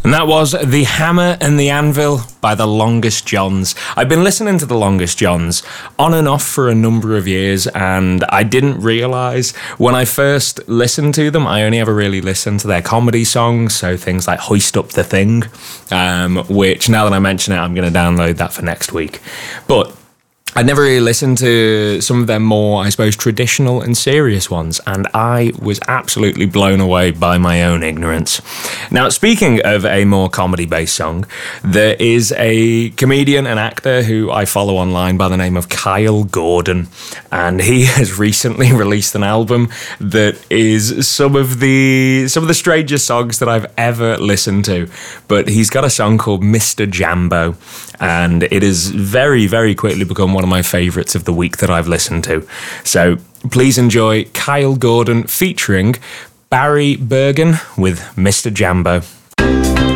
And that was The Hammer and the Anvil by The Longest Johns. I've been listening to The Longest Johns on and off for a number of years, and I didn't realise when I first listened to them, I only ever really listened to their comedy songs, so things like Hoist Up the Thing, which now that I mention it, I'm going to download that for next week. But I'd never really listened to some of their more, I suppose, traditional and serious ones, and I was absolutely blown away by my own ignorance. Now, speaking of a more comedy-based song, there is a comedian and actor who I follow online by the name of Kyle Gordon, and he has recently released an album that is some of the strangest songs that I've ever listened to. But he's got a song called Mr. Jambo, and it has very, very quickly become one of my favourites of the week that I've listened to. So please enjoy Kyle Gordon featuring Barry Bergen with Mr. Jambo.